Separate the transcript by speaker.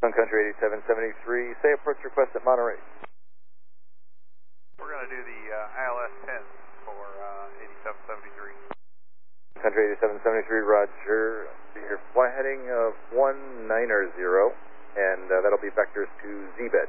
Speaker 1: Sun Country 8773, say approach request at Monterey.
Speaker 2: We're going to do the ILS 10 for 8773.
Speaker 1: Country 8773, roger. Your flight heading of 190, and that'll be vectors to Z-bed.